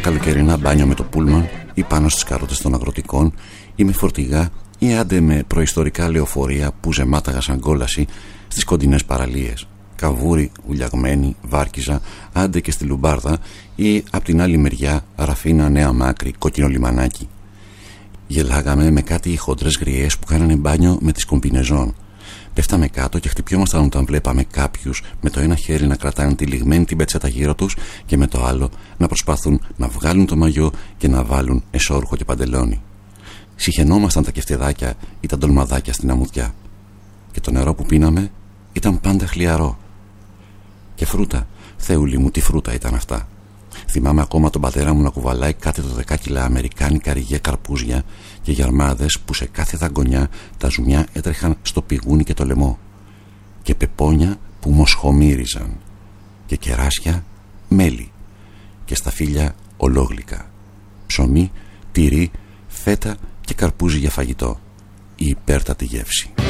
καλοκαιρινά μπάνιο με το πούλμαν ή πάνω στις καρότες των αγροτικών ή με φορτηγά ή άντε με προϊστορικά λεωφορεία που ζεμάταγα σαν κόλαση στις κοντινές παραλίες. Καβούρι, Ουλιαγμένη, Βάρκιζα, άντε και στη Λουμπάρδα ή απ' την άλλη μεριά Ραφίνα, Νέα Μάκρη, Κόκκινο Λιμανάκι. Γελάγαμε με κάτι χοντρές γριές που κάνανε μπάνιο με τις κομπινεζόν. Πέφταμε κάτω και χτυπιόμασταν όταν βλέπαμε κάποιους με το ένα χέρι να κρατάνε τυλιγμένη την πετσέτα γύρω τους και με το άλλο να προσπαθούν να βγάλουν το μαγιό και να βάλουν εσώρουχο και παντελόνι. Συχαινόμασταν τα κεφτεδάκια ή τα ντολμαδάκια στην αμμουδιά. Και το νερό που πίναμε ήταν πάντα χλιαρό. Και φρούτα, Θεούλη μου, τι φρούτα ήταν αυτά. Θυμάμαι ακόμα τον πατέρα μου να κουβαλάει κάτι το 10 κιλά αμερικάνικα ριγέ καρπούζια και γιαρμάδες που σε κάθε δαγκονιά τα ζουμιά έτρεχαν στο πηγούνι και το λαιμό. Και πεπόνια που μοσχομύριζαν. Και κεράσια μέλι. Και σταφύλια ολόγλυκα. Ψωμί, τυρί, φέτα και καρπούζι για φαγητό. Η υπέρτατη γεύση.